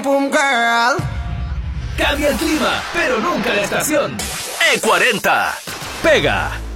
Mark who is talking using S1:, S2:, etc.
S1: Boom girl.
S2: Cambia el clima, pero nunca la estación. E40. Pega.